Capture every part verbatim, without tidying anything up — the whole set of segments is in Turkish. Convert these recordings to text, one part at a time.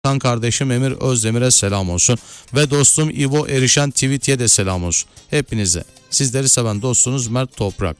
Kan kardeşim Emir Özdemir'e selam olsun. Ve dostum İvo Erişen Tweet'e de selam olsun. Hepinize. Sizleri seven dostunuz Mert Toprak.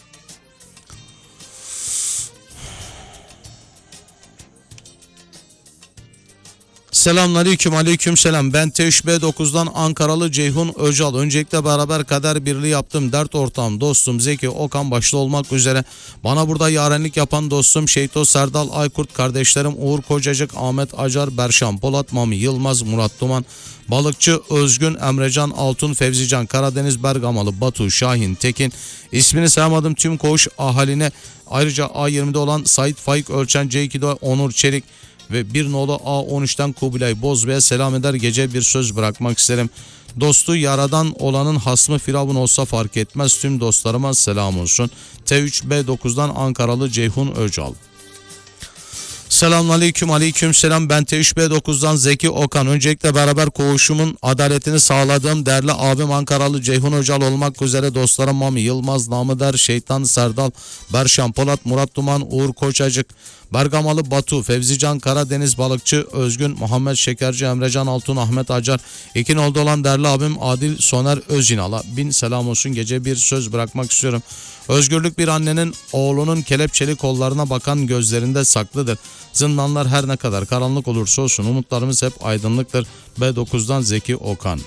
Selamünaleyküm, aleyküm selam. Ben T üç B dokuz'dan Ankaralı Ceyhun Öcal. Öncelikle beraber kader birliği yaptım. Dert ortağım, dostum Zeki Okan başta olmak üzere bana burada yarenlik yapan dostum Şeyto Serdal Aykurt, kardeşlerim Uğur Kocacık, Ahmet Acar, Berşan Polat, Mami Yılmaz, Murat Duman, Balıkçı Özgün, Emrecan Altun, Fevzican Karadeniz, Bergamalı Batu, Şahin Tekin, ismini sayamadım tüm koğuş ahaline, ayrıca A yirmi'de olan Sait Faik Ölçen, C iki'de Onur Çelik ve bir nolu A on üç'ten Kubilay Bozbey'e selam eder, gece bir söz bırakmak isterim. Dostu yaradan olanın hasmı Firavun olsa fark etmez, tüm dostlarıma selam olsun. T üç B dokuz'dan Ankaralı Ceyhun Öcal. Selamünaleyküm, aleyküm selam. Ben T üç B dokuz'dan Zeki Okan. Öncelikle beraber koğuşumun adaletini sağladığım değerli abim Ankaralı Ceyhun Öcal olmak üzere dostlarım Mami Yılmaz, Namıder, Şeytan Serdal, Berşan Polat, Murat Duman, Uğur Koçacık, Bergamalı Batu, Fevzican Karadeniz, Balıkçı Özgün, Muhammed Şekerci, Emrecan Altun, Ahmet Acar, İkin oldu olan değerli abim Adil Soner Özinal'a bin selam olsun. Gece bir söz bırakmak istiyorum. Özgürlük bir annenin oğlunun kelepçeli kollarına bakan gözlerinde saklıdır. Zindanlar her ne kadar karanlık olursa olsun umutlarımız hep aydınlıktır. B dokuz'dan Zeki Okan.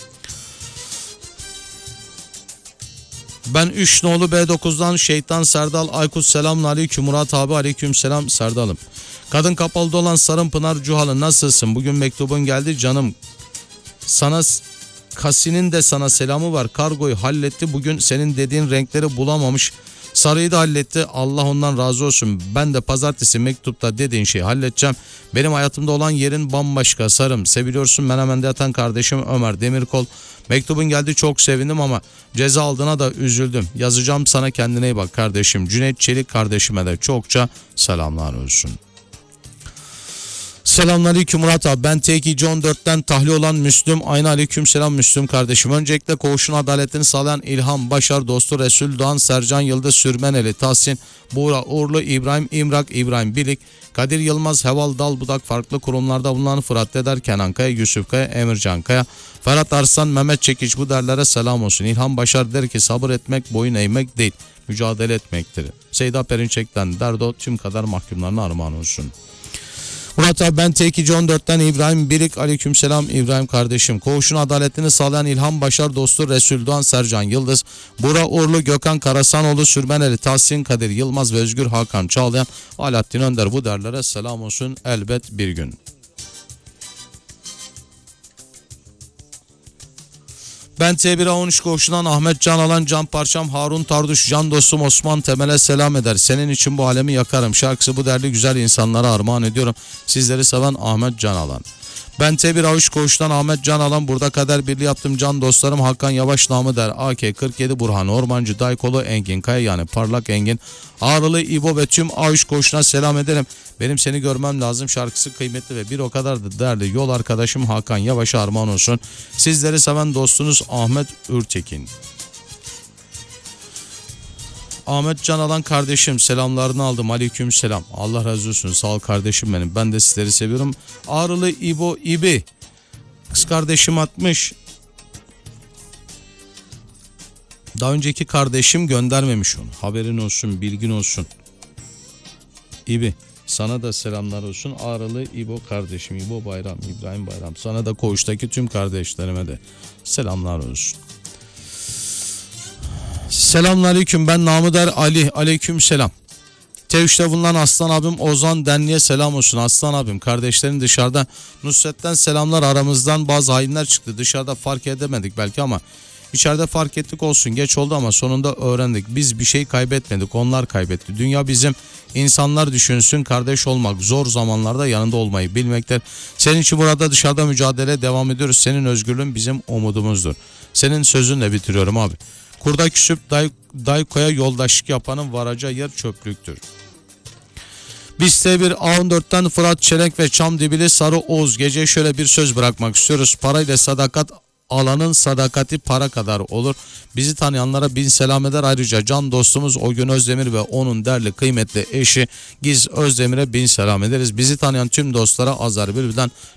Ben üç nolu B dokuz'dan Şeytan Serdal Aykut, selamun aleyküm Murat abi, aleyküm selam Serdal'ım. Kadın kapalıda olan Sarın Pınar Cuhalı, nasılsın? Bugün mektubun geldi canım. Sana Kasi'nin de sana selamı var. Kargoyu halletti. Bugün senin dediğin renkleri bulamamış. Sarıyı da halletti. Allah ondan razı olsun. Ben de pazartesi mektupta dediğin şeyi halledeceğim. Benim hayatımda olan yerin bambaşka Sarım. Seviliyorsun. Menemen'de yatan kardeşim Ömer Demirkol. Mektubun geldi, çok sevindim ama ceza aldığına da üzüldüm. Yazacağım sana, kendine iyi bak kardeşim. Cüneyt Çelik kardeşime de çokça selamlar olsun. Selamünaleyküm Murat abi. Ben T iki on dört'ten tahliye olan Müslüm. Aynı aleyküm selam Müslüm kardeşim. Öncelikle koğuşun adaletini sağlayan İlham Başar, dostu Resul Doğan, Sercan Yıldız, Sürmeneli Tahsin, Buğra Uğurlu, İbrahim İmrak, İbrahim Bilik, Kadir Yılmaz, Heval Dalbudak, farklı kurumlarda bulunan Fırat Deder, Kenan Kaya, Yusuf Kaya, Emircan Kaya, Ferhat Arslan, Mehmet Çekiç, bu derlere selam olsun. İlham Başar der ki sabır etmek boyun eğmek değil, mücadele etmektir. Seyda Perinçek'ten derdo tüm kadar mahkumlarına armağan olsun. Murat abi, ben T iki on dört'ten İbrahim Birik, aleykümselam İbrahim kardeşim. Koğuşun adaletini sağlayan İlham Başar, dostu Resul Doğan, Sercan Yıldız, Bura Uğurlu, Gökhan Karasanoğlu, Sürmeneli Tahsin, Kadir Yılmaz ve Özgür Hakan Çağlayan, Alaaddin Önder, bu derlere selam olsun elbet bir gün. Ben T bir A on üç koğuşundan Ahmet Can Alan, Can Parçam, Harun Tarduş, can dostum Osman Temel'e selam eder. Senin için bu alemi yakarım şarkısı bu değerli güzel insanlara armağan ediyorum. Sizleri seven Ahmet Can Alan. Ben T bir A üç koğuştan Ahmet Can Alan, burada kader birliği yaptım can dostlarım Hakan Yavaş, namı der A K kırk yedi, Burhan Ormancı, Daykolu Engin Kaya, yani Parlak Engin, Ağrılı İbo ve tüm A üç koğuşuna selam ederim. Benim seni görmem lazım şarkısı kıymetli ve bir o kadar da değerli yol arkadaşım Hakan Yavaş'a armağan olsun. Sizleri seven dostunuz Ahmet Ürtekin. Ahmet Can Alan kardeşim, selamlarını aldım, aleyküm selam. Allah razı olsun, sağ ol kardeşim benim, ben de sizleri seviyorum. Ağrılı İbo İbi, kız kardeşim atmış. Daha önceki kardeşim göndermemiş onu, haberin olsun, bilgin olsun. İbi, sana da selamlar olsun. Ağrılı İbo kardeşim, İbo Bayram, İbrahim Bayram, sana da koğuştaki tüm kardeşlerime de selamlar olsun. Selamünaleyküm, ben Namıder Ali, aleyküm selam. T üç'te bulunan Aslan abim Ozan Denli'ye selam olsun. Aslan abim, kardeşlerin dışarıda. Nusret'ten selamlar, aramızdan bazı hainler çıktı. Dışarıda fark edemedik belki ama içeride fark ettik, olsun, geç oldu ama sonunda öğrendik. Biz bir şey kaybetmedik, onlar kaybetti. Dünya bizim, insanlar düşünsün, kardeş olmak zor zamanlarda yanında olmayı bilmektir. Senin için burada dışarıda mücadele devam ediyoruz. Senin özgürlüğün bizim umudumuzdur. Senin sözünle bitiriyorum abi. Kurda küsüp day, Dayko'ya yoldaşlık yapanın varacağı yer çöplüktür. Biz T bir A on dört'ten Fırat Çelenk ve Çamdibili Sarı Oğuz, geceye şöyle bir söz bırakmak istiyoruz. Parayla sadakat alanın sadakati para kadar olur. Bizi tanıyanlara bin selam eder. Ayrıca can dostumuz Ogün Özdemir ve onun değerli kıymetli eşi Giz Özdemir'e bin selam ederiz. Bizi tanıyan tüm dostlara Azar Bülbül'den